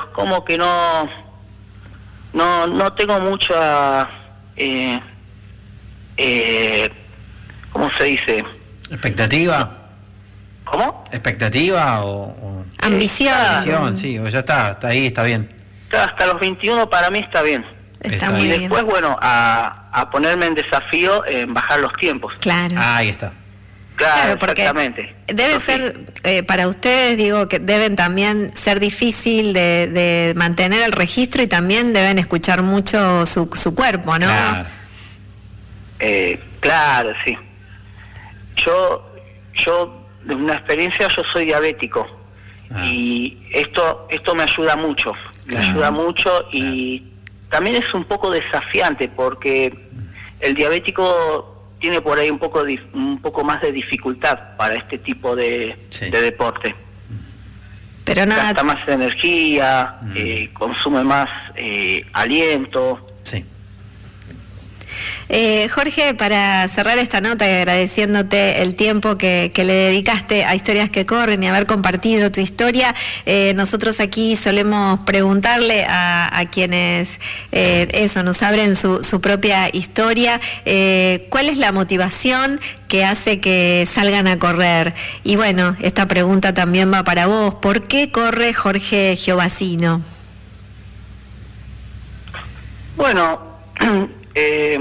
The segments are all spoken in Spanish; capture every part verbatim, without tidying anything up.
es como que no, no, no tengo mucha, eh, eh, ¿cómo se dice? ¿Expectativa? ¿Cómo? ¿Expectativa o...? o... Ambición. Ambición, sí, o ya está, está ahí, está bien. Hasta los veintiuno para mí está bien. Está, Está muy Y bien. después, bueno, a, a ponerme en desafío en bajar los tiempos. Claro. Ah, ahí está. Claro, Claro, porque exactamente. debe Entonces, ser, eh, para ustedes, digo, que deben también ser difícil de, de mantener el registro y también deben escuchar mucho su, su cuerpo, ¿no? Claro. Eh, claro, sí. Yo, yo, de una experiencia, yo soy diabético. Ah. Y esto, esto me ayuda mucho. Me Claro. ayuda mucho y también es un poco desafiante porque el diabético tiene por ahí un poco dif- un poco más de dificultad para este tipo de, Sí. de deporte. Pero nada, Gasta más energía, Mm. eh, consume más eh, aliento. Sí. Eh, Jorge, para cerrar esta nota y agradeciéndote el tiempo que, que le dedicaste a Historias que Corren y haber compartido tu historia, eh, nosotros aquí solemos preguntarle a, a quienes eh, eso nos abren su, su propia historia, eh, ¿cuál es la motivación que hace que salgan a correr? Y bueno, esta pregunta también va para vos, ¿por qué corre Jorge Giovacino? Bueno, eh,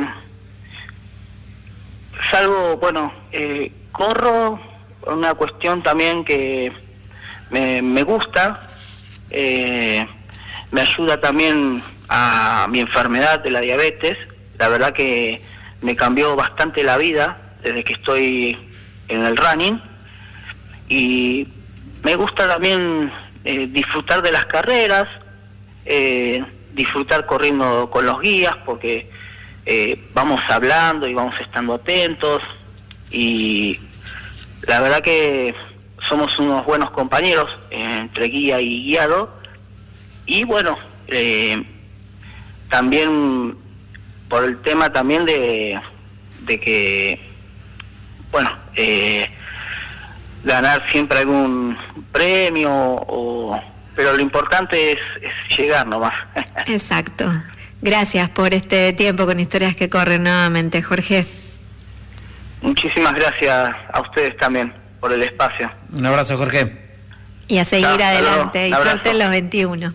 salgo, bueno, eh, corro por una cuestión también que me, me gusta, eh, me ayuda también a mi enfermedad de la diabetes. La verdad que me cambió bastante la vida desde que estoy en el running y me gusta también eh, disfrutar de las carreras, eh, disfrutar corriendo con los guías porque eh, vamos hablando y vamos estando atentos y la verdad que somos unos buenos compañeros eh, entre guía y guiado y bueno, eh, también por el tema también de, de que bueno, eh, ganar siempre algún premio o pero lo importante es, es llegar nomás. Exacto. Gracias por este tiempo con Historias que Corren nuevamente, Jorge. Muchísimas gracias a ustedes también por el espacio. Un abrazo, Jorge. Y a seguir Chao, adelante y abrazo. suerte en los veintiuno.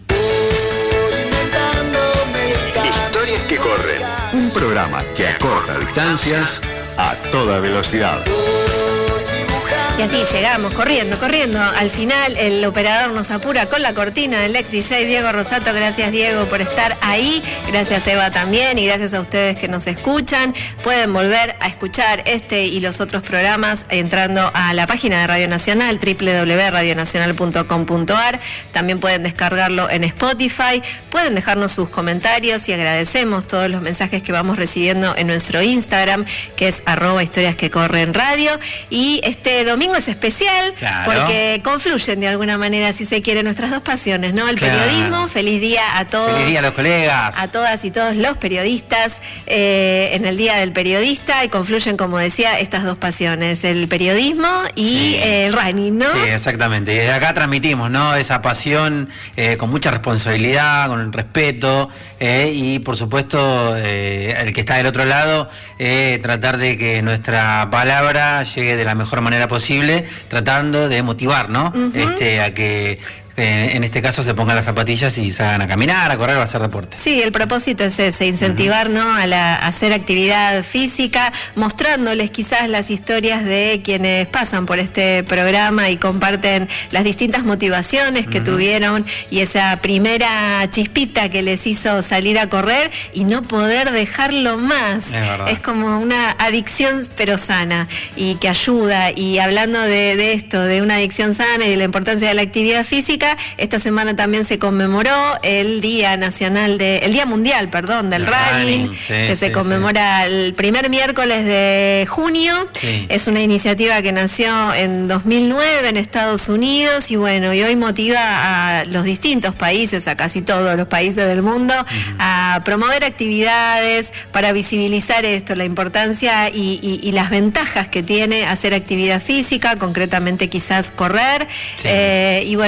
Historias que corren. Un programa que acorta distancias a toda velocidad. Y así llegamos, corriendo, corriendo. Al final el operador nos apura con la cortina del ex D J Diego Rosato. Gracias, Diego, por estar ahí. Gracias, Eva, también. Y gracias a ustedes que nos escuchan. Pueden volver a escuchar este y los otros programas entrando a la página de Radio Nacional, doble u doble u doble u punto radio nacional punto com punto a r. También pueden descargarlo en Spotify. Pueden dejarnos sus comentarios y agradecemos todos los mensajes que vamos recibiendo en nuestro Instagram, que es arroba historias que corren radio. Y este domingo es especial, Claro. porque confluyen de alguna manera, si se quiere, nuestras dos pasiones, ¿no? El Claro. periodismo. Feliz día a todos. Feliz día a los colegas. A todas y todos los periodistas eh, en el Día del Periodista, y confluyen, como decía, estas dos pasiones, el periodismo y Sí. eh, el running, ¿no? Sí, exactamente. Y desde acá transmitimos, ¿no? Esa pasión eh, con mucha responsabilidad, con el respeto eh, y, por supuesto, eh, el que está del otro lado, eh, tratar de que nuestra palabra llegue de la mejor manera posible, tratando de motivar, ¿no? Ujú. Este, a que eh, en este caso se pongan las zapatillas y salgan a caminar, a correr o a hacer deporte. Sí, el propósito es ese, incentivar, ¿no? a, la, a hacer actividad física, mostrándoles quizás las historias de quienes pasan por este programa y comparten las distintas motivaciones que Ujú. tuvieron y esa primera chispita que les hizo salir a correr y no poder dejarlo más. Es verdad. Es como una adicción pero sana y que ayuda. Y hablando de, de esto, de una adicción sana y de la importancia de la actividad física, esta semana también se conmemoró el Día Nacional de, el Día Mundial, perdón, del El running, running, sí, que se sí, conmemora el primer miércoles de junio. Sí. Es una iniciativa que nació en dos mil nueve en Estados Unidos y bueno, y hoy motiva a los distintos países, a casi todos los países del mundo, uh-huh. a promover actividades para visibilizar esto, la importancia y, y, y las ventajas que tiene hacer actividad física, concretamente quizás correr. Sí. Eh, y bueno, es un poco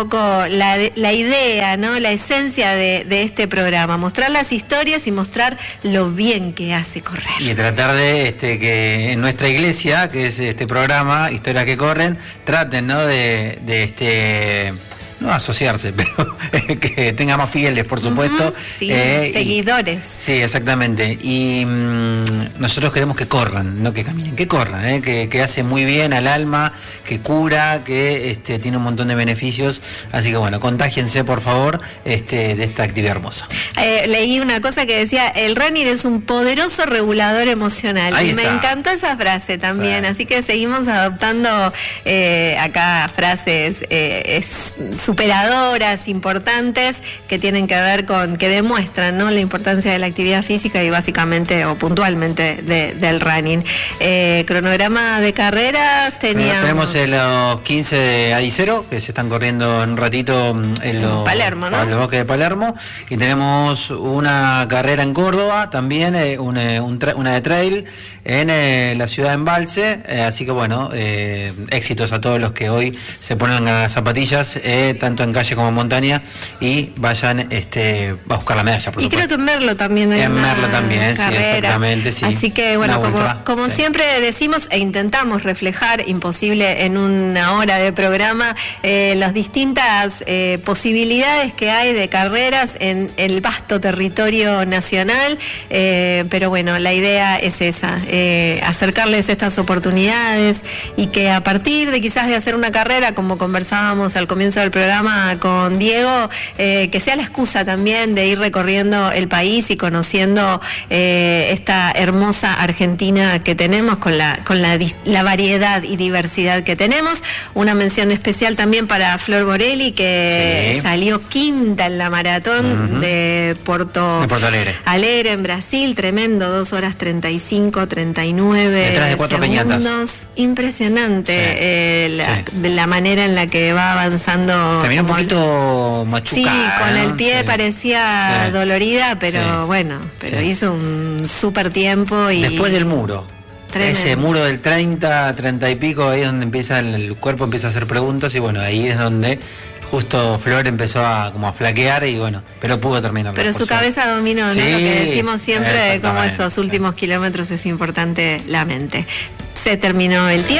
poco la, la idea, ¿no? La esencia de, de este programa, mostrar las historias y mostrar lo bien que hace correr. Y tratar de este, que en nuestra iglesia, que es este programa, Historias que Corren, traten, ¿no? de, de este... no asociarse, pero que tenga más fieles, por supuesto. Uh-huh, sí, eh, seguidores. Y, sí, exactamente. Y mmm, nosotros queremos que corran, no que caminen, que corran, eh, que, que hace muy bien al alma, que cura, que este, tiene un montón de beneficios. Así que bueno, contágiense, por favor, este, de esta actividad hermosa. Eh, leí una cosa que decía, el running es un poderoso regulador emocional. Ahí y me está. encantó esa frase también. Sí. Así que seguimos adoptando eh, acá frases eh, es, superadoras, importantes, que tienen que ver con, que demuestran, ¿no?, la importancia de la actividad física y básicamente o puntualmente de, del running. Eh, cronograma de carreras teníamos... Tenemos el, los quince de Adicero, que se están corriendo en un ratito en los, Palermo, ¿no? en los bosques de Palermo, y tenemos una carrera en Córdoba, también eh, una, un tra una de trail en eh, la ciudad de Embalse, eh, así que bueno, eh, éxitos a todos los que hoy se ponen las zapatillas, eh, tanto en calle como en montaña, y vayan este, a buscar la medalla, por y supuesto. creo que en Merlo también hay en una Merlo también, carrera. sí, exactamente, sí. Así que bueno, Una como, ultra, como sí. siempre decimos e intentamos reflejar, imposible en una hora de programa, eh, las distintas eh, posibilidades que hay de carreras en el vasto territorio nacional, eh, pero bueno, la idea es esa, eh, acercarles estas oportunidades y que a partir de quizás de hacer una carrera, como conversábamos al comienzo del programa con Diego, eh, que sea la excusa también de ir recorriendo el país y conociendo eh, esta hermosa Argentina que tenemos con la con la, la variedad y diversidad que tenemos. Una mención especial también para Flor Borelli, que sí. salió quinta en la maratón uh-huh. de Porto, de Porto Alegre. Alegre en Brasil, tremendo, dos horas treinta y cinco, treinta y nueve detrás de cuatro segundos. Peñatas. Impresionante sí. eh, la, sí. de la manera en la que va avanzando. También un poquito machucada. Sí, con el pie sí. parecía sí. dolorida, pero sí. bueno, pero sí. hizo un súper tiempo. Y después del muro. Tremendo. Ese muro del treinta, treinta y pico, ahí es donde empieza el, el cuerpo empieza a hacer preguntas y bueno, ahí es donde justo Flor empezó a como a flaquear y bueno, pero pudo terminar. Pero su cabeza dominó, ¿no? Sí, lo que decimos siempre de cómo esos últimos sí. kilómetros es importante la mente. Se terminó el tiempo.